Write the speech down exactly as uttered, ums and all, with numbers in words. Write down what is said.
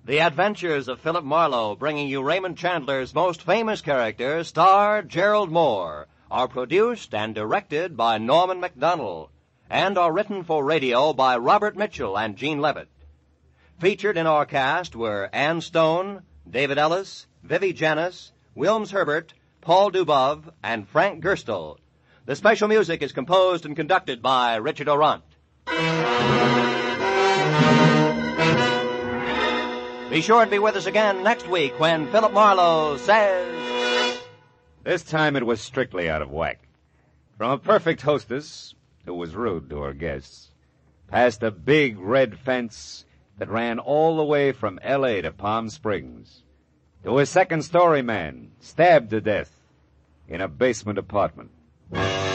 The Adventures of Philip Marlowe, bringing you Raymond Chandler's most famous character, star Gerald Moore, are produced and directed by Norman Macdonnell, and are written for radio by Robert Mitchell and Gene Levitt. Featured in our cast were Ann Stone, David Ellis, Vivi Janis, Wilms Herbert, Paul Dubov, and Frank Gerstle. The special music is composed and conducted by Richard Orant. Be sure to be with us again next week when Philip Marlowe says... This time it was strictly out of whack. From a perfect hostess, who was rude to her guests, past a big red fence that ran all the way from L A to Palm Springs, to a second-story man stabbed to death in a basement apartment.